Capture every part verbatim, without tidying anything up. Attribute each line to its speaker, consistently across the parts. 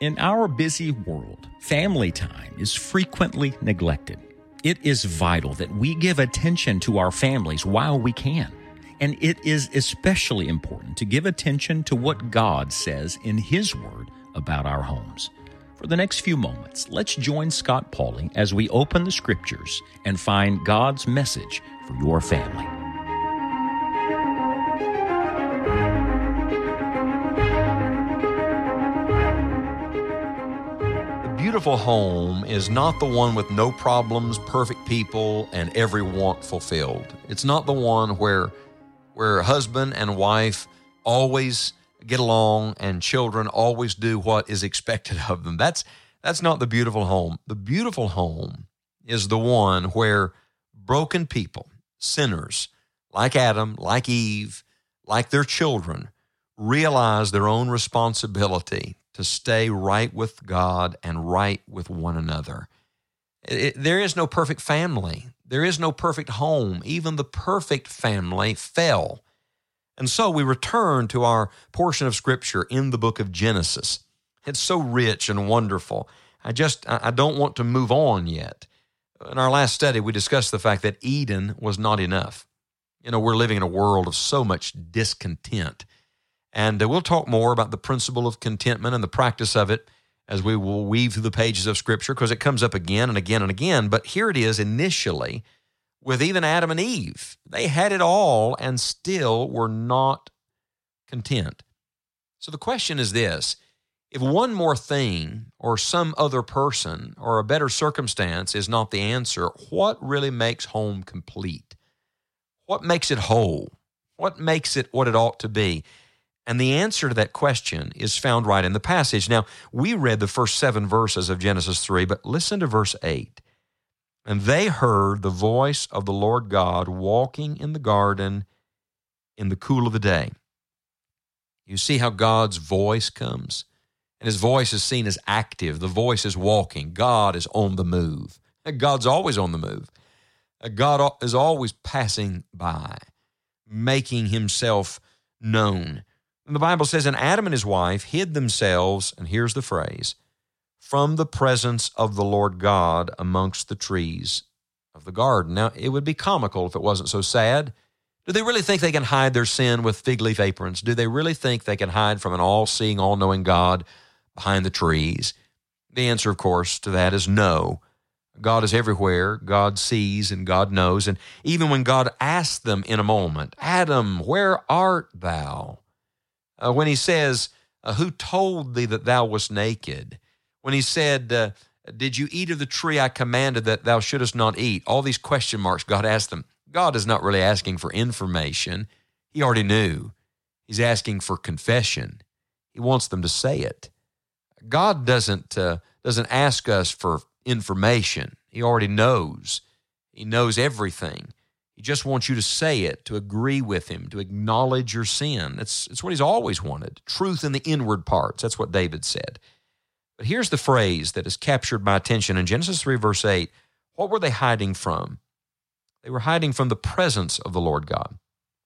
Speaker 1: In our busy world, family time is frequently neglected. It is vital that we give attention to our families while we can. And it is especially important to give attention to what God says in His Word about our homes. For the next few moments, let's join Scott Pauley as we open the Scriptures and find God's message for your family.
Speaker 2: Beautiful home is not the one with no problems, perfect people, and every want fulfilled. It's not the one where where husband and wife always get along and children always do what is expected of them. That's that's not the beautiful home. The beautiful home is the one where broken people, sinners, like Adam, like Eve, like their children, realize their own responsibility to stay right with God and right with one another. It, there is no perfect family. There is no perfect home. Even the perfect family fell. And so we return to our portion of Scripture in the book of Genesis. It's so rich and wonderful. I just, I don't want to move on yet. In our last study, we discussed the fact that Eden was not enough. You know, we're living in a world of so much discontent. And we'll talk more about the principle of contentment and the practice of it as we will weave through the pages of Scripture, because it comes up again and again and again. But here it is initially with even Adam and Eve. They had it all and still were not content. So the question is this: if one more thing or some other person or a better circumstance is not the answer, what really makes home complete? What makes it whole? What makes it what it ought to be? And the answer to that question is found right in the passage. Now, we read the first seven verses of Genesis three, but listen to verse eight. And they heard the voice of the Lord God walking in the garden in the cool of the day. You see how God's voice comes? And His voice is seen as active. The voice is walking. God is on the move. God's always on the move. God is always passing by, making Himself known. And the Bible says, and Adam and his wife hid themselves, and here's the phrase, from the presence of the Lord God amongst the trees of the garden. Now, it would be comical if it wasn't so sad. Do they really think they can hide their sin with fig leaf aprons? Do they really think they can hide from an all-seeing, all-knowing God behind the trees? The answer, of course, to that is no. God is everywhere. God sees and God knows. And even when God asked them in a moment, Adam, where art thou? Uh, when He says, uh, who told thee that thou wast naked? When He said, uh, did you eat of the tree I commanded that thou shouldest not eat? All these question marks God asked them. God is not really asking for information. He already knew. He's asking for confession. He wants them to say it. God doesn't, uh, doesn't ask us for information. He already knows. He knows everything. He just wants you to say it, to agree with Him, to acknowledge your sin. It's, it's what He's always wanted. Truth in the inward parts. That's what David said. But here's the phrase that has captured my attention in Genesis three, verse eight. What were they hiding from? They were hiding from the presence of the Lord God.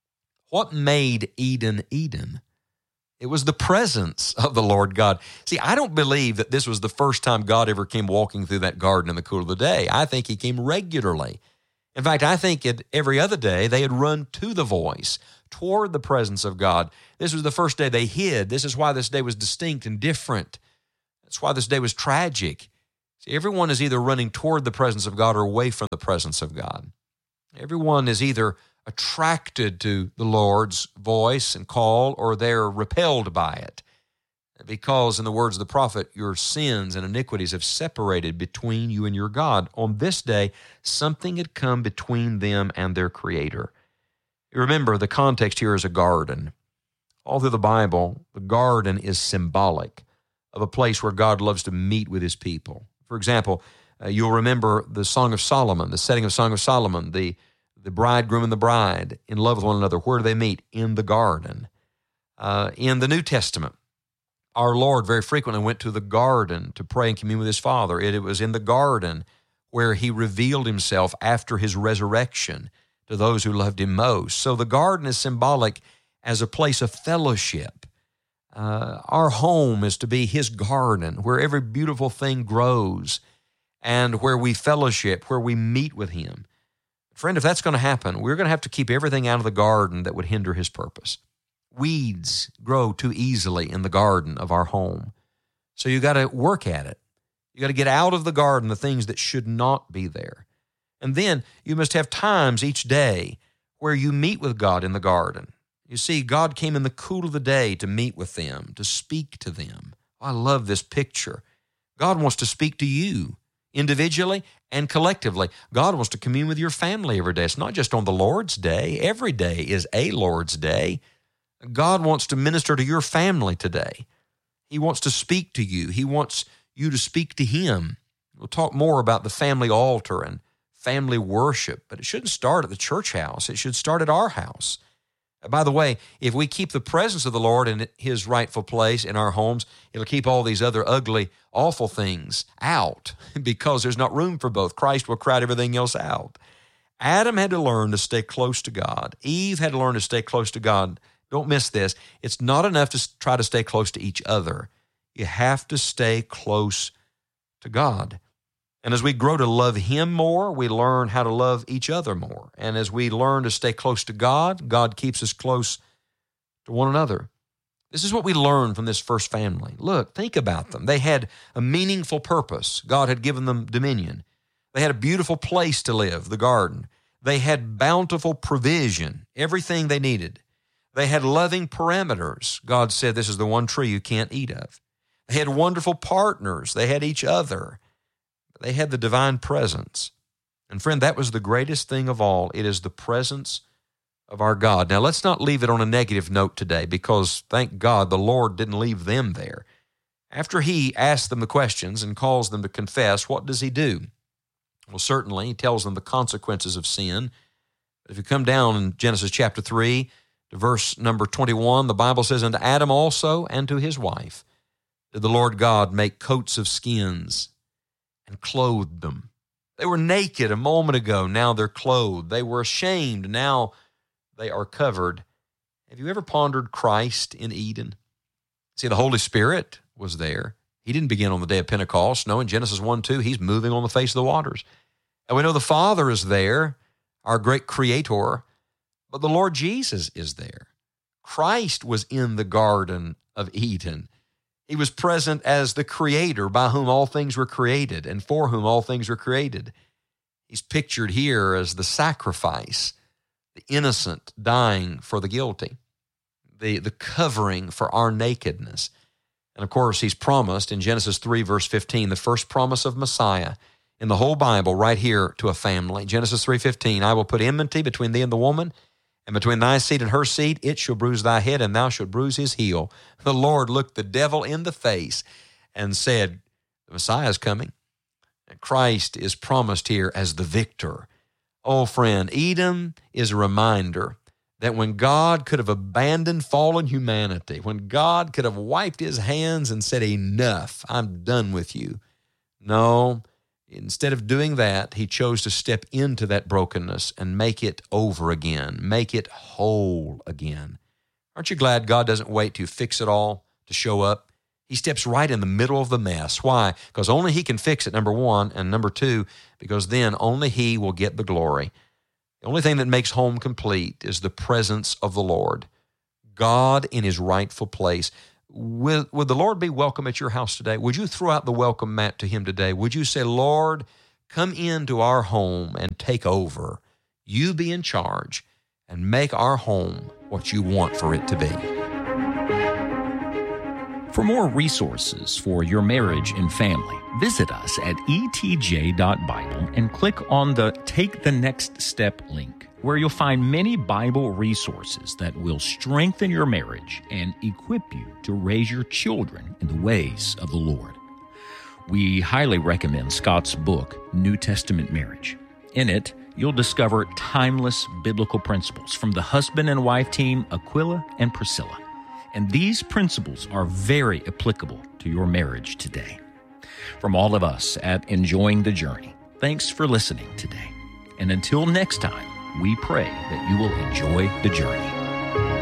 Speaker 2: What made Eden Eden? It was the presence of the Lord God. See, I don't believe that this was the first time God ever came walking through that garden in the cool of the day. I think He came regularly. In fact, I think it, every other day they had run to the voice, toward the presence of God. This was the first day they hid. This is why this day was distinct and different. That's why this day was tragic. See, everyone is either running toward the presence of God or away from the presence of God. Everyone is either attracted to the Lord's voice and call, or they're repelled by it. Because, in the words of the prophet, your sins and iniquities have separated between you and your God. On this day, something had come between them and their Creator. Remember, the context here is a garden. All through the Bible, the garden is symbolic of a place where God loves to meet with His people. For example, uh, you'll remember the Song of Solomon, the setting of Song of Solomon, the, the bridegroom and the bride in love with one another. Where do they meet? In the garden. Uh, in the New Testament, our Lord very frequently went to the garden to pray and commune with His Father. It, it was in the garden where He revealed Himself after His resurrection to those who loved Him most. So the garden is symbolic as a place of fellowship, Uh, our home is to be His garden where every beautiful thing grows and where we fellowship, where we meet with Him. Friend, if that's going to happen, we're going to have to keep everything out of the garden that would hinder His purpose. Weeds grow too easily in the garden of our home. So you got to work at it. You got to get out of the garden the things that should not be there. And then you must have times each day where you meet with God in the garden. You see, God came in the cool of the day to meet with them, to speak to them. I love this picture. God wants to speak to you individually and collectively. God wants to commune with your family every day. It's not just on the Lord's day. Every day is a Lord's day. God wants to minister to your family today. He wants to speak to you. He wants you to speak to Him. We'll talk more about the family altar and family worship, but it shouldn't start at the church house. It should start at our house. By the way, if we keep the presence of the Lord in His rightful place in our homes, it'll keep all these other ugly, awful things out because there's not room for both. Christ will crowd everything else out. Adam had to learn to stay close to God. Eve had to learn to stay close to God. Don't miss this. It's not enough to try to stay close to each other. You have to stay close to God. And as we grow to love Him more, we learn how to love each other more. And as we learn to stay close to God, God keeps us close to one another. This is what we learn from this first family. Look, think about them. They had a meaningful purpose. God had given them dominion. They had a beautiful place to live, the garden. They had bountiful provision, everything they needed. They had loving parameters. God said, this is the one tree you can't eat of. They had wonderful partners. They had each other. They had the divine presence. And friend, that was the greatest thing of all. It is the presence of our God. Now, let's not leave it on a negative note today because, thank God, the Lord didn't leave them there. After He asks them the questions and calls them to confess, what does He do? Well, certainly, He tells them the consequences of sin. If you come down in Genesis chapter three to verse number twenty-one, the Bible says, "And to Adam also and to his wife did the Lord God make coats of skins and clothed them." They were naked a moment ago. Now they're clothed. They were ashamed. Now they are covered. Have you ever pondered Christ in Eden? See, the Holy Spirit was there. He didn't begin on the day of Pentecost. No, in Genesis one two, He's moving on the face of the waters. And we know the Father is there, our great Creator, but the Lord Jesus is there. Christ was in the Garden of Eden. He was present as the Creator by whom all things were created and for whom all things were created. He's pictured here as the sacrifice, the innocent dying for the guilty, the, the covering for our nakedness. And of course, He's promised in Genesis three, verse fifteen, the first promise of Messiah in the whole Bible right here to a family. Genesis three fifteen, "I will put enmity between thee and the woman, and between thy seed and her seed, it shall bruise thy head, and thou shalt bruise his heel." The Lord looked the devil in the face and said, the Messiah is coming. And Christ is promised here as the victor. Oh, friend, Eden is a reminder that when God could have abandoned fallen humanity, when God could have wiped His hands and said, enough, I'm done with you. No, instead of doing that, He chose to step into that brokenness and make it over again, make it whole again. Aren't you glad God doesn't wait to fix it all to show up? He steps right in the middle of the mess. Why? Because only He can fix it, number one, and number two, because then only He will get the glory. The only thing that makes home complete is the presence of the Lord, God in His rightful place. Would, would the Lord be welcome at your house today? Would you throw out the welcome mat to Him today? Would you say, Lord, come into our home and take over. You be in charge and make our home what You want for it to be.
Speaker 1: For more resources for your marriage and family, visit us at e t j dot bible and click on the Take the Next Step link, where you'll find many Bible resources that will strengthen your marriage and equip you to raise your children in the ways of the Lord. We highly recommend Scott's book, New Testament Marriage. In it, you'll discover timeless biblical principles from the husband and wife team Aquila and Priscilla. And these principles are very applicable to your marriage today. From all of us at Enjoying the Journey, thanks for listening today. And until next time, we pray that you will enjoy the journey.